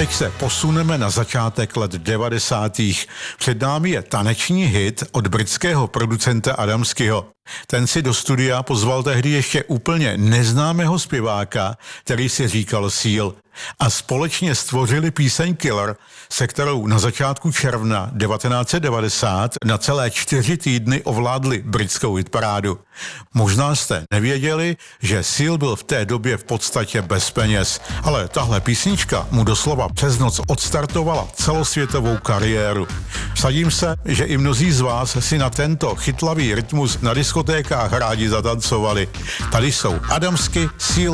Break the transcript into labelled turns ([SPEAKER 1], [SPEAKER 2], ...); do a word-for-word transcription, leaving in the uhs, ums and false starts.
[SPEAKER 1] Teď se posuneme na začátek let devadesátých. Před námi je taneční hit od britského producenta Adamskyho. Ten si do studia pozval tehdy ještě úplně neznámého zpěváka, který si říkal Seal. A společně stvořili píseň Killer, se kterou na začátku června devatenáct set devadesát na celé čtyři týdny ovládli britskou hitparádu. Možná jste nevěděli, že Seal byl v té době v podstatě bez peněz, ale tahle písnička mu doslova přes noc odstartovala celosvětovou kariéru. Vsadím se, že i mnozí z vás si na tento chytlavý rytmus na diskotékách rádi zatancovali. Tady jsou Adamsky, Seal